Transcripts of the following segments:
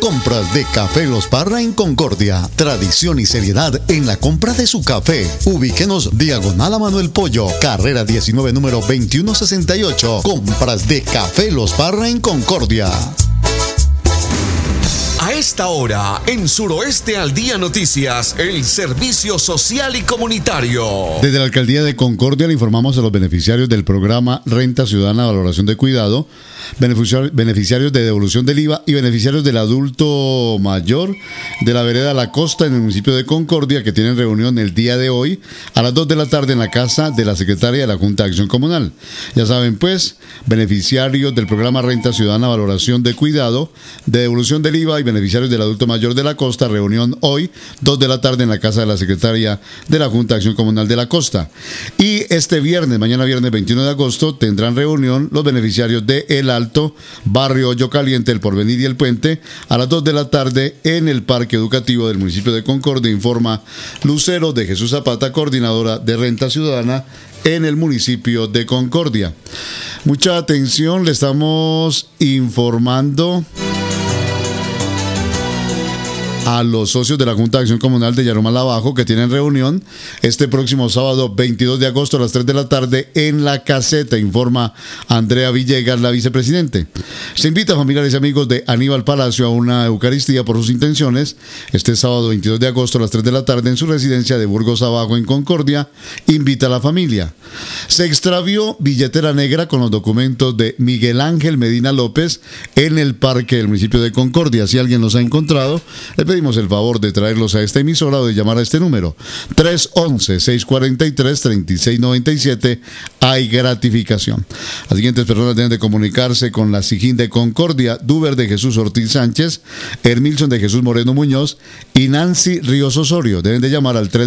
Compras de Café Los Parra en Concordia. Tradición y seriedad en la compra de su café. Ubíquenos diagonal a Manuel Pollo, carrera 19, número 2168. Compras de Café Los Parra en Concordia. A esta hora, en Suroeste al Día Noticias, el servicio social y comunitario. Desde la Alcaldía de Concordia le informamos a los beneficiarios del programa Renta Ciudadana Valoración de Cuidado, beneficiarios de devolución del IVA y beneficiarios del adulto mayor de la vereda La Costa en el municipio de Concordia, que tienen reunión el día de hoy a las 2 de la tarde en la casa de la secretaria de la Junta de Acción Comunal. Ya saben pues, beneficiarios del programa Renta Ciudadana Valoración de Cuidado, de devolución del IVA y beneficiarios del adulto mayor de la Costa, reunión hoy, 2 de la tarde en la casa de la secretaria de la Junta de Acción Comunal de la Costa. Y este viernes, mañana viernes 21 de agosto, tendrán reunión los beneficiarios de El Alto, Barrio Hoyo Caliente, El Porvenir y El Puente, a las 2 de la tarde en el Parque Educativo del municipio de Concordia, informa Lucero de Jesús Zapata, coordinadora de Renta Ciudadana en el municipio de Concordia. Mucha atención, le estamos informando a los socios de la Junta de Acción Comunal de Yarumal Abajo, que tienen reunión este próximo sábado 22 de agosto a las 3 de la tarde en la caseta, informa Andrea Villegas, la vicepresidente. Se invita a familiares y amigos de Aníbal Palacio a una Eucaristía por sus intenciones este sábado 22 de agosto a las 3 de la tarde en su residencia de Burgos Abajo en Concordia. Invita a la familia. Se extravió billetera negra con los documentos de Miguel Ángel Medina López en el parque del municipio de Concordia. Si alguien los ha encontrado, le pedimos el favor de traerlos a esta emisora o de llamar a este número 311-643-3697. Hay gratificación. Las siguientes personas deben de comunicarse con la SIGIN de Concordia: Duber de Jesús Ortiz Sánchez, Hermilson de Jesús Moreno Muñoz y Nancy Ríos Osorio. Deben de llamar al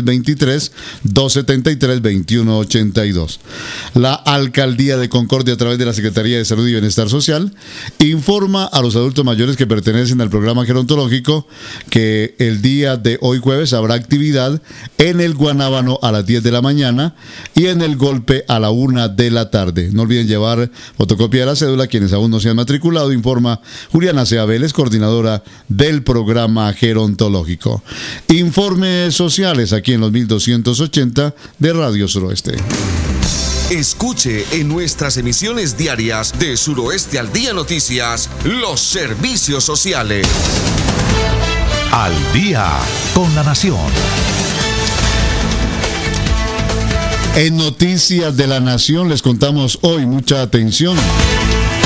323-273-2182. La Alcaldía de Concordia, a través de la Secretaría de Salud y Bienestar Social, informa a los adultos mayores que pertenecen al programa gerontológico que el día de hoy jueves habrá actividad en el Guanábano a las 10 de la mañana y en el Golpe a la 1 de la tarde. No olviden llevar fotocopia de la cédula quienes aún no se han matriculado, informa Juliana Cea Vélez, coordinadora del programa gerontológico. Informes sociales aquí en los 1280 de Radio Suroeste. Escuche en nuestras emisiones diarias de Suroeste al Día Noticias los servicios sociales. Al día con la nación. En Noticias de la Nación les contamos hoy, mucha atención.